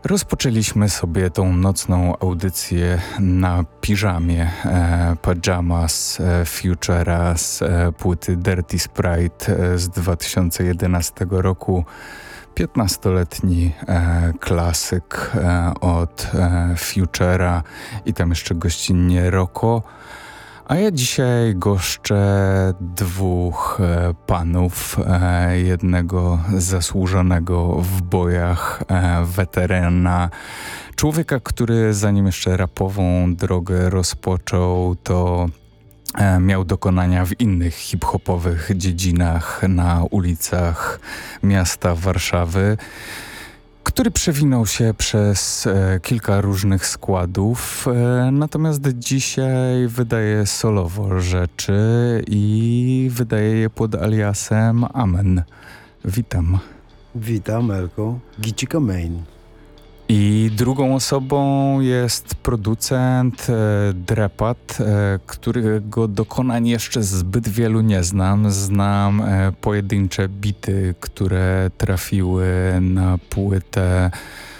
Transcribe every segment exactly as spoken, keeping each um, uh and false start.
Rozpoczęliśmy sobie tą nocną audycję na piżamie e, Pajamas e, Futura z e, płyty Dirty Sprite e, z dwa tysiące jedenastego roku. piętnastoletni e, klasyk e, od e, Futura i tam jeszcze gościnnie Roko. A ja dzisiaj goszczę dwóch e, panów, e, jednego zasłużonego w bojach e, weterana, człowieka, który zanim jeszcze rapową drogę rozpoczął, to e, miał dokonania w innych hip-hopowych dziedzinach na ulicach miasta Warszawy, który przewinął się przez e, kilka różnych składów, e, natomiast dzisiaj wydaje solowo rzeczy i wydaje je pod aliasem Amen. Witam. Witam, Elko. Gicika Main. I drugą osobą jest producent e, Drepat, e, którego dokonań jeszcze zbyt wielu nie znam. Znam e, pojedyncze bity, które trafiły na płytę.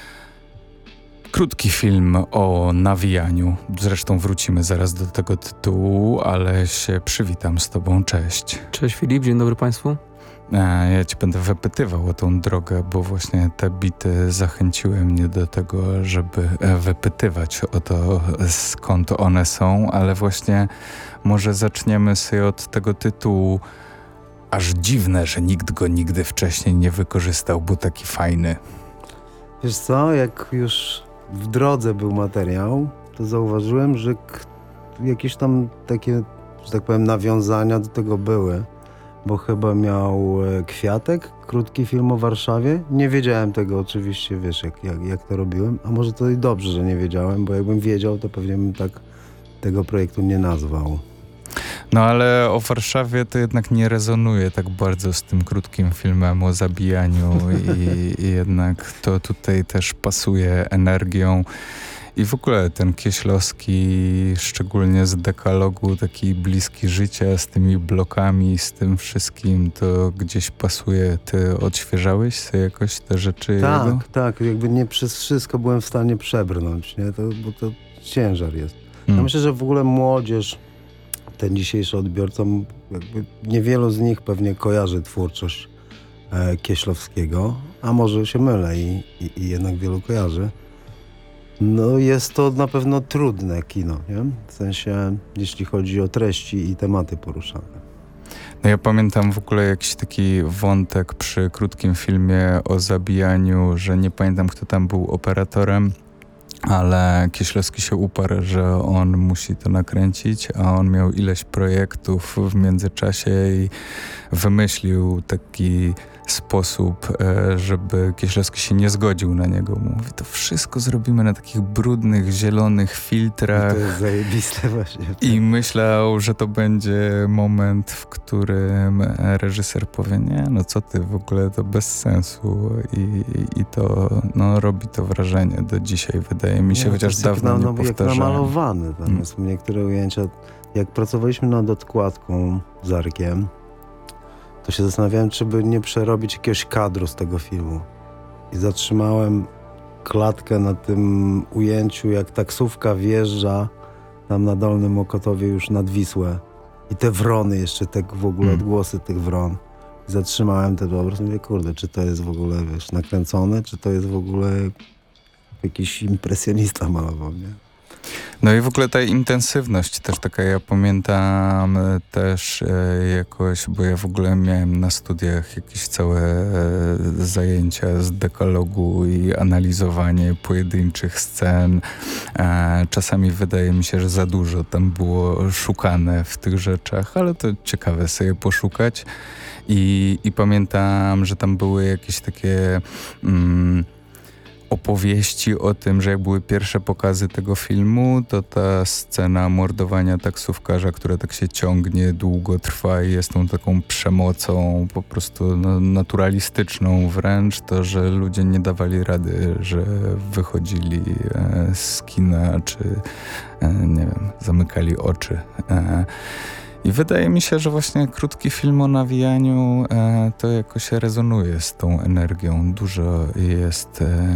Krótki film o nawijaniu. Zresztą wrócimy zaraz do tego tytułu, ale się przywitam z tobą. Cześć. Cześć Filip, dzień dobry Państwu. Ja ci będę wypytywał o tą drogę, bo właśnie te bity zachęciły mnie do tego, żeby wypytywać o to, skąd one są, ale właśnie może zaczniemy sobie od tego tytułu. Aż dziwne, że nikt go nigdy wcześniej nie wykorzystał, był taki fajny. Wiesz co, jak już w drodze był materiał, to zauważyłem, że k- jakieś tam takie, że tak powiem, nawiązania do tego były. Bo chyba miał e, Kwiatek, krótki film o Warszawie. Nie wiedziałem tego oczywiście, wiesz, jak, jak, jak to robiłem. A może to i dobrze, że nie wiedziałem, bo jakbym wiedział, to pewnie bym tak tego projektu nie nazwał. No ale o Warszawie to jednak nie rezonuje tak bardzo z tym krótkim filmem o zabijaniu i, i jednak to tutaj też pasuje energią. I w ogóle ten Kieślowski, szczególnie z dekalogu, taki bliski życia, z tymi blokami, z tym wszystkim, to gdzieś pasuje. Ty odświeżałeś sobie jakoś te rzeczy Tak, jego? tak. Jakby nie przez wszystko byłem w stanie przebrnąć, nie? To, bo to ciężar jest. Hmm. Ja myślę, że w ogóle młodzież, ten dzisiejszy odbiorca, jakby niewielu z nich pewnie kojarzy twórczość e, Kieślowskiego, a może się mylę i, i, i jednak wielu kojarzy. No jest to na pewno trudne kino, nie? W sensie, jeśli chodzi o treści i tematy poruszane. No ja pamiętam w ogóle jakiś taki wątek przy krótkim filmie o zabijaniu, że nie pamiętam, kto tam był operatorem, ale Kieślowski się uparł, że on musi to nakręcić, a on miał ileś projektów w międzyczasie i wymyślił taki sposób, żeby Kieślowski się nie zgodził na niego. Mówi, to wszystko zrobimy na takich brudnych, zielonych filtrach. I to jest zajebiste właśnie. I myślał, że to będzie moment, w którym reżyser powie, nie, no co ty, w ogóle to bez sensu. I, i, i to, no, robi to wrażenie do dzisiaj, wydaje mi się, nie, chociaż dawno jak na, nie no, powtarzałem. Jak namalowany. Tam jest hmm. niektóre ujęcia. Jak pracowaliśmy nad odkładką z Arkiem, to się zastanawiałem, czy by nie przerobić jakiegoś kadru z tego filmu. I zatrzymałem klatkę na tym ujęciu, jak taksówka wjeżdża tam na Dolnym Mokotowie już nad Wisłę. I te wrony jeszcze, tak w ogóle hmm. odgłosy tych wron. I zatrzymałem ten obraz i mówię, kurde, czy to jest w ogóle, wiesz, nakręcone, czy to jest w ogóle jakiś impresjonista malował, nie? No i w ogóle ta intensywność też taka, ja pamiętam też e, jakoś, bo ja w ogóle miałem na studiach jakieś całe e, zajęcia z dekalogu i analizowanie pojedynczych scen. E, czasami wydaje mi się, że za dużo tam było szukane w tych rzeczach, ale to ciekawe sobie poszukać. I, i pamiętam, że tam były jakieś takie mm, opowieści o tym, że jak były pierwsze pokazy tego filmu, to ta scena mordowania taksówkarza, która tak się ciągnie, długo trwa i jest tą taką przemocą po prostu no, naturalistyczną wręcz, to, że ludzie nie dawali rady, że wychodzili e, z kina, czy e, nie wiem, zamykali oczy. E, I wydaje mi się, że właśnie krótki film o nawijaniu e, to jakoś rezonuje z tą energią. Dużo jest e,